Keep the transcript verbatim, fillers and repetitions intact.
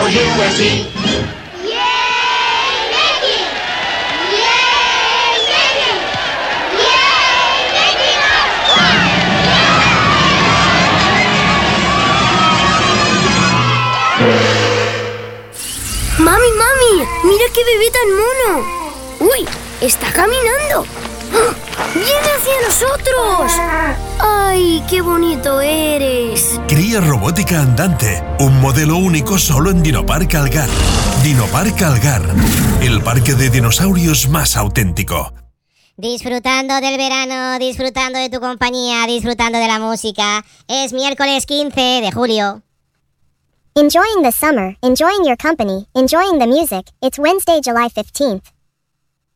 U S E. ¡Mami, mami! ¡Mira qué bebé tan mono! ¡Uy! ¡Está caminando! ¡Ah! ¡Viene hacia nosotros! ¡Ay, qué bonito eres! Cría robótica andante, un modelo único solo en Dinopark Algar. Dinopark Algar, el parque de dinosaurios más auténtico. Disfrutando del verano, disfrutando de tu compañía, disfrutando de la música. Es miércoles quince de julio. Enjoying the summer, enjoying your company, enjoying the music. It's Wednesday, July fifteenth.